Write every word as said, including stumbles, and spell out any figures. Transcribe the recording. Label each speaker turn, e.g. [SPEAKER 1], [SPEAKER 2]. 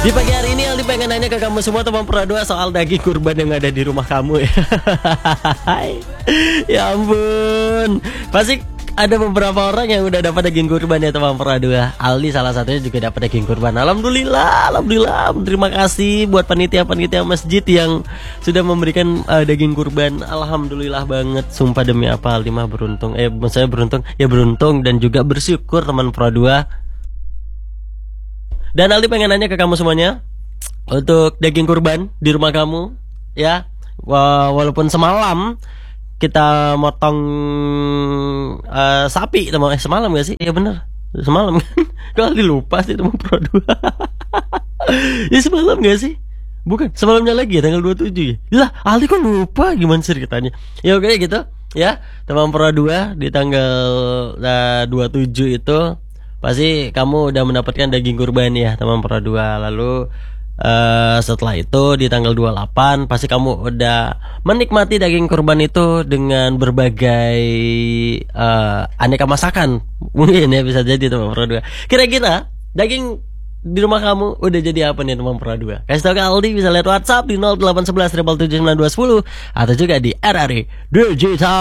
[SPEAKER 1] Di pagi hari ini Aldi pengen nanya ke kamu semua teman Pradua soal daging kurban yang ada di rumah kamu ya. Ya ampun. Pasti ada beberapa orang yang udah dapat daging kurban ya teman Pradua. Aldi salah satunya juga dapat daging kurban. Alhamdulillah, alhamdulillah. Terima kasih buat panitia-panitia masjid yang sudah memberikan uh, daging kurban. Alhamdulillah banget. Sumpah demi apa Aldi mah beruntung. Eh maksudnya beruntung, ya beruntung dan juga bersyukur teman Pradua. Dan Aldi pengen nanya ke kamu semuanya, untuk daging kurban di rumah kamu ya, walaupun semalam kita motong uh, sapi teman, eh semalam gak sih? Ya bener, semalam kan. Kok Aldi lupa sih teman Pro dua. Ya semalam gak sih? Bukan, semalamnya lagi ya, tanggal dua puluh tujuh ya. Lah, Aldi kok lupa, gimana ceritanya? Ya oke gitu ya, teman Pro dua di tanggal uh, dua puluh tujuh itu pasti kamu udah mendapatkan daging kurban ya teman Pro dua. Lalu uh, setelah itu di tanggal dua puluh delapan pasti kamu udah menikmati daging kurban itu dengan berbagai uh, aneka masakan. Mungkin ya bisa jadi teman Pro dua. Kira-kira daging di rumah kamu udah jadi apa nih teman Pro dua? Kasih tau ke Aldi, bisa lihat WhatsApp di nol delapan satu satu tujuh tujuh sembilan dua satu nol atau juga di R R I Digital.